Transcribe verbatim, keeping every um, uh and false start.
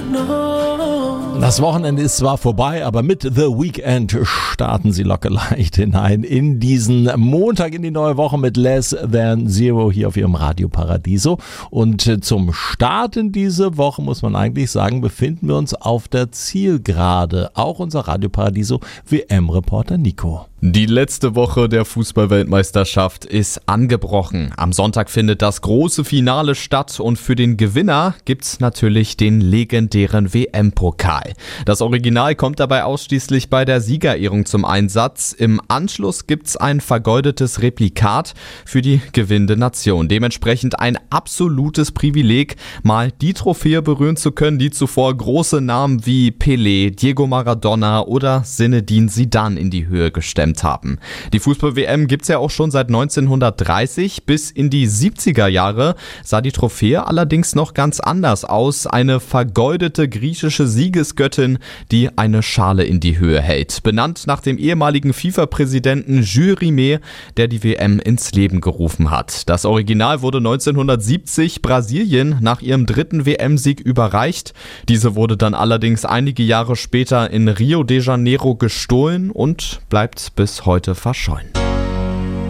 Das Wochenende ist zwar vorbei, aber mit The Weekend starten sie locker leicht hinein in diesen Montag, in die neue Woche mit Less Than Zero hier auf ihrem Radio Paradiso. Und zum Start in diese Woche, muss man eigentlich sagen, befinden wir uns auf der Zielgerade. Auch unser Radio Paradiso W M-Reporter Nico. Die letzte Woche der Fußball-Weltmeisterschaft ist angebrochen. Am Sonntag findet das große Finale statt und für den Gewinner gibt's natürlich den legendären W M-Pokal. Das Original kommt dabei ausschließlich bei der Siegerehrung zum Einsatz. Im Anschluss gibt's ein vergoldetes Replikat für die gewinnende Nation. Dementsprechend ein absolutes Privileg, mal die Trophäe berühren zu können, die zuvor große Namen wie Pelé, Diego Maradona oder Zinedine Zidane in die Höhe gestemmt haben. Die Fußball-W M gibt's ja auch schon seit neunzehnhundertdreißig. Bis in die siebziger Jahre sah die Trophäe allerdings noch ganz anders aus. Eine vergoldete griechische Siegesgöttin, die eine Schale in die Höhe hält. Benannt nach dem ehemaligen FIFA-Präsidenten Jules Rimet, der die W M ins Leben gerufen hat. Das Original wurde neunzehnhundertsiebzig Brasilien nach ihrem dritten W M-Sieg überreicht. Diese wurde dann allerdings einige Jahre später in Rio de Janeiro gestohlen und bleibt bis heute verschollen.